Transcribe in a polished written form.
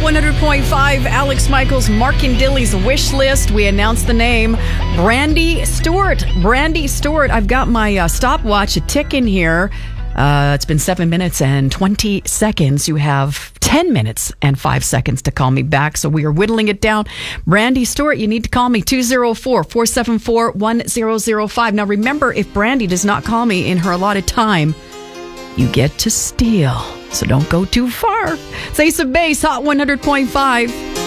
100.5, Alex Michaels, Mark and Dilly's wish list. We announced the name, Brandy Stewart. Brandy Stewart. I've got my stopwatch ticking here. It's been 7 minutes and 20 seconds. You have 10 minutes and 5 seconds to call me back. So we are whittling it down. Brandy Stewart, you need to call me 204-474-1005. Now remember, if Brandy does not call me in her allotted time, you get to steal. So don't go too far. It's Ace of Base, Hot 100.5.